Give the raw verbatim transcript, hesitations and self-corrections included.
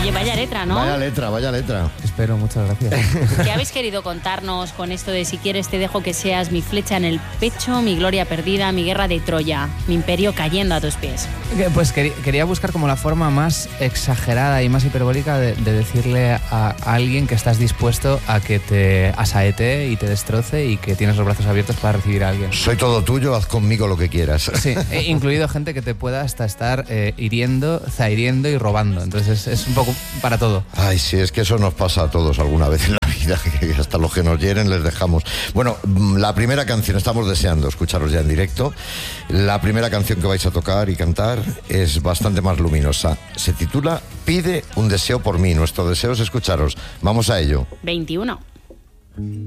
Oye, vaya letra, ¿no? Vaya letra, vaya letra. Espero, muchas gracias. ¿Qué habéis querido contarnos con esto de si quieres te dejo que seas mi flecha en el pecho, mi gloria perdida, mi guerra de Troya, mi imperio cayendo a tus pies? Pues quería buscar como la forma más exagerada y más hiperbólica de, de decirle a alguien que estás dispuesto a que te asaete y te destroce y que tienes los brazos abiertos para recibir a alguien. Soy todo tuyo, haz conmigo lo que quieras. Sí, incluido gente que te pueda hasta estar eh, hiriendo, zahiriendo y robando. Entonces es, es un poco para todo. Ay, sí, es que eso nos pasa a todos alguna vez en la vida, que hasta los que nos hieren les dejamos. Bueno, la primera canción, estamos deseando escucharos ya en directo. La primera canción que vais a tocar y cantar es bastante más luminosa. Se titula Pide un deseo por mí. Nuestro deseo es escucharos. Vamos a ello. veintiuno.